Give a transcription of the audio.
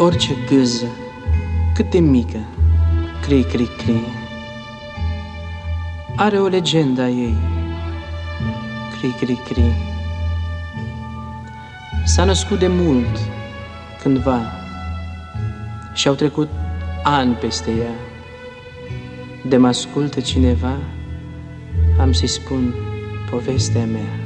Orice gâză, cât de mică, cri, cri, cri, are o legendă a ei, cri, cri, cri. S-a născut de mult, cândva, și-au trecut ani peste ea. De mă ascultă cineva, am să-i spun povestea mea.